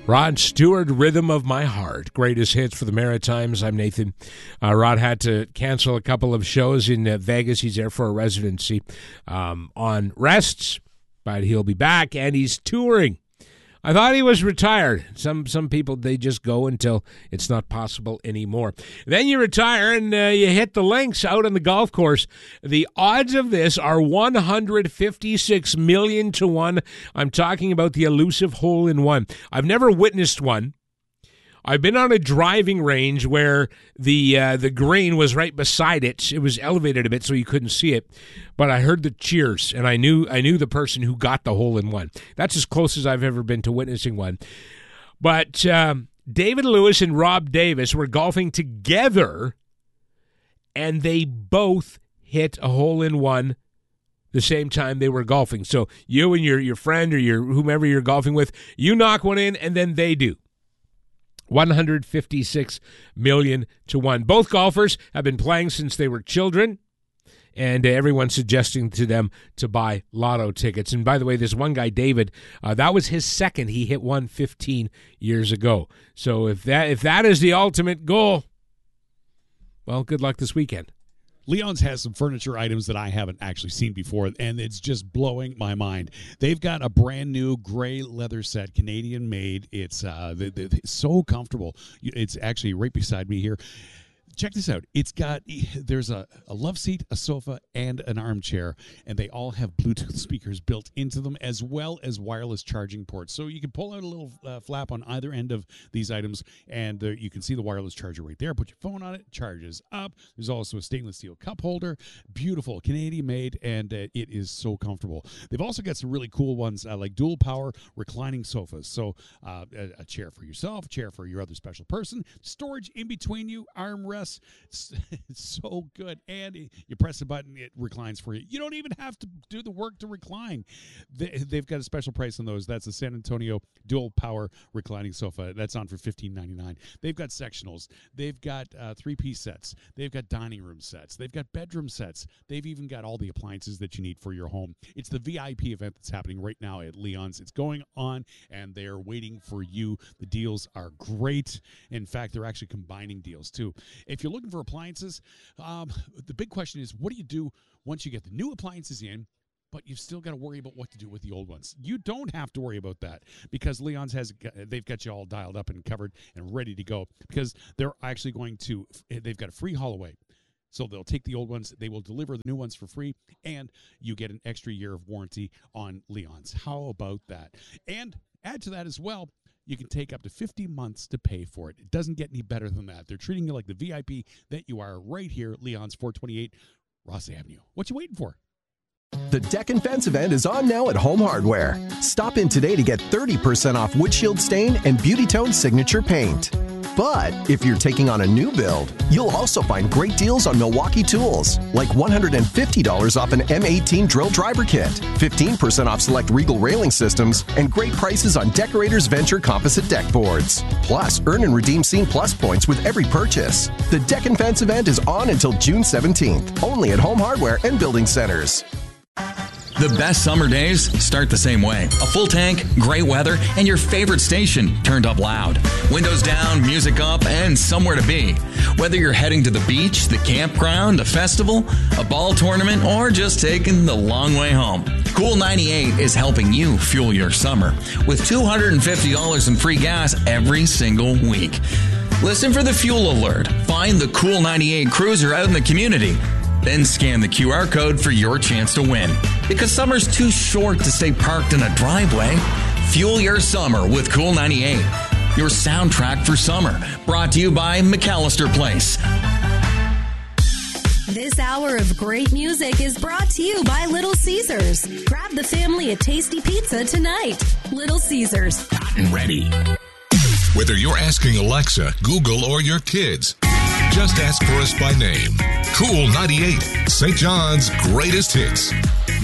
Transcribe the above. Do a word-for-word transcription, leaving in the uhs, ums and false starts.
Rod Stewart, Rhythm of My Heart. Greatest hits for the Maritimes. I'm Nathan. Uh, Rod had to cancel a couple of shows in uh, Vegas. He's there for a residency um, on rests, but he'll be back, and he's touring. I thought he was retired. Some some people, they just go until it's not possible anymore. Then you retire and uh, you hit the links out on the golf course. The odds of this are one hundred fifty-six million to one. I'm talking about the elusive hole-in-one. I've never witnessed one. I've been on a driving range where the uh, the green was right beside it. It was elevated a bit so you couldn't see it. But I heard the cheers, and I knew I knew the person who got the hole-in-one. That's as close as I've ever been to witnessing one. But um, David Lewis and Rob Davis were golfing together, and they both hit a hole-in-one the same time they were golfing. So you and your, your friend or your whomever you're golfing with, you knock one in, and then they do. one hundred fifty-six million to one. Both golfers have been playing since they were children, and uh, everyone's suggesting to them to buy lotto tickets. And by the way, this one guy, David, uh, that was his second. He hit one fifteen years ago. So if that if that is the ultimate goal, well, good luck this weekend. Leon's has some furniture items that I haven't actually seen before, and it's just blowing my mind. They've got a brand new gray leather set, Canadian made. It's uh, they, they, it's so comfortable. It's actually right beside me here. Check this out. It's got, there's a, a love seat, a sofa, and an armchair, and they all have Bluetooth speakers built into them, as well as wireless charging ports. So you can pull out a little uh, flap on either end of these items, and uh, you can see the wireless charger right there. Put your phone on it, charges up. There's also a stainless steel cup holder. Beautiful, Canadian made, and uh, it is so comfortable. They've also got some really cool ones, uh, like dual power reclining sofas. So uh, a, a chair for yourself, a chair for your other special person, storage in between you, armrest. It's, it's so good, and you press a button, it reclines for you. You don't even have to do the work to recline. They, they've got a special price on those. That's the San Antonio dual power reclining sofa. That's on for fifteen ninety-nine. They've got sectionals. They've got uh, three-piece sets. They've got dining room sets. They've got bedroom sets. They've even got all the appliances that you need for your home. It's the V I P event that's happening right now at Leon's. It's going on, and they're waiting for you. The deals are great. In fact, they're actually combining deals, too. If you're looking for appliances, um, the big question is, what do you do once you get the new appliances in, but you've still got to worry about what to do with the old ones? You don't have to worry about that, because Leon's has, they've got you all dialed up and covered and ready to go, because they're actually going to, they've got a free haul away. So they'll take the old ones, they will deliver the new ones for free, and you get an extra year of warranty on Leon's. How about that? And add to that as well, you can take up to fifty months to pay for it. It doesn't get any better than that. They're treating you like the V I P that you are right here at Leon's, four twenty-eight Ross Avenue. What you waiting for? The Deck and Fence event is on now at Home Hardware. Stop in today to get thirty percent off windshield stain and Beauty Tone signature paint. But if you're taking on a new build, you'll also find great deals on Milwaukee tools, like one hundred fifty dollars off an M eighteen drill driver kit, fifteen percent off select Regal railing systems, and great prices on Decorators Venture composite deck boards. Plus, earn and redeem Scene Plus points with every purchase. The Deck and Fence event is on until June seventeenth, only at Home Hardware and Building Centers. The best summer days start the same way. A full tank, great weather, and your favorite station turned up loud. Windows down, music up, and somewhere to be. Whether you're heading to the beach, the campground, a festival, a ball tournament, or just taking the long way home, Cool ninety-eight is helping you fuel your summer with two hundred fifty dollars in free gas every single week. Listen for the fuel alert. Find the Cool ninety-eight cruiser out in the community. Then scan the Q R code for your chance to win. Because summer's too short to stay parked in a driveway. Fuel your summer with Cool ninety-eight. Your soundtrack for summer. Brought to you by McAllister Place. This hour of great music is brought to you by Little Caesars. Grab the family a tasty pizza tonight. Little Caesars. Hot and ready. Whether you're asking Alexa, Google, or your kids, just ask for us by name. Cool ninety-eight, Saint John's greatest hits.